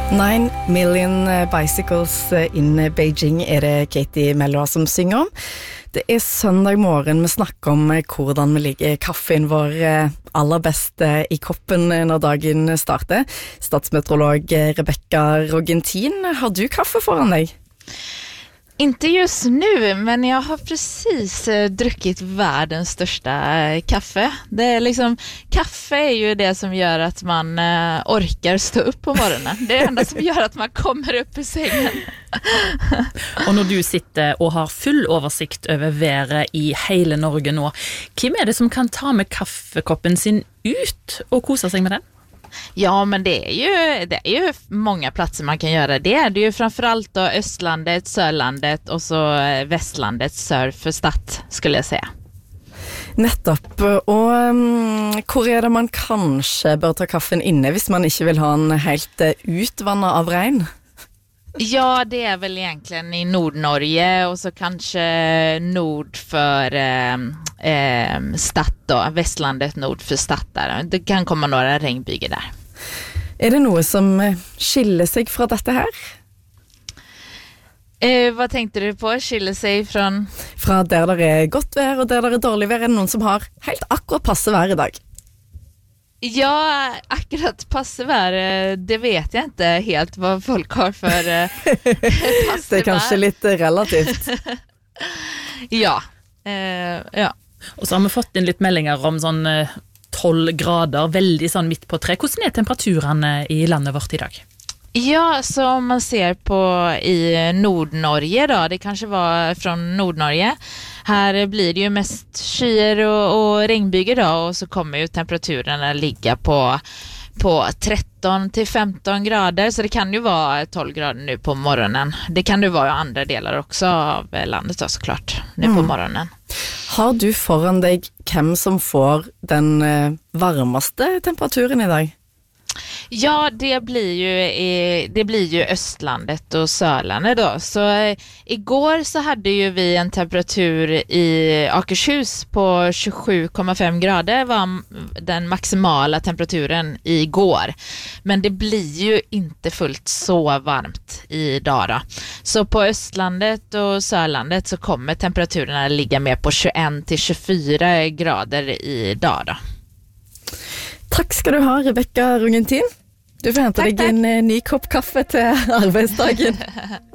9 million bicycles in Beijing det Katie Melua som synger om. Det søndag morgen vi snakker om hvordan vi ligger kaffen vår aller best i koppen når dagen starter. Statsmeteorolog Rebecca Rogentin, har du kaffe foran deg? Inte just nu, men jag har precis druckit världens största kaffe. Det är liksom, kaffe är ju det som gör att man orkar stå upp på morgonen. Det är det enda som gör att man kommer upp i sängen. Og når du sitter og har full oversikt over været i hele Norge nå, hvem det som kan ta med kaffekoppen sin ut og kose seg med den? Ja, men det är ju många platser man kan göra det. Det är ju framförallt då Östlandet, Sörlandet och så Västlandet sør for Stad, skulle jag säga. Nettopp, og hvor det man kanskje bør ta kaffen inne hvis man ikke vil ha den helt utvannet av regn? Ja, det är väl egentligen i Nordnorge och så kanske nord för Stad då, Västlandet nord för Stad där. Det kan komma några regnbyger där. Det noe som skiller sig fra dette her? Vad tänkte du på? Skiller sig från? Fra der det godt vær og der det dårlig vær, det noen som har helt akkurat passe vær i dag? Ja, akkurat passe vær, det vet jeg ikke helt hva folk har for passe Det kanskje litt relativt. Ja. Ja. Og så har vi fått inn litt meldinger om sånn 12 grader, veldig sånn midt på tre. Hvordan temperaturene i landet vårt i dag? Ja, så om man ser på i Nordnorge då, det kanske var från Nordnorge. Här blir det ju mest skyer och regnbyger då, och så kommer ju temperaturerna ligga på 13 till 15 grader, så det kan ju vara 12 grader nu på morgonen. Det kan det vara i andra delar också av landet då, såklart, nu på morgonen. Har du foran deg hvem som får den varmaste temperaturen i dag? Ja, det blir ju Östlandet och Sörlandet då. Så igår så hade ju vi en temperatur i Akershus på 27,5 grader var den maximala temperaturen igår. Men det blir ju inte fullt så varmt idag då. Så på Östlandet och Sörlandet så kommer temperaturerna ligga mer på 21 till 24 grader idag då. Takk skal du ha, Rebecca Rogentin. Du får hente deg en ny kopp kaffe til arbeidsdagen.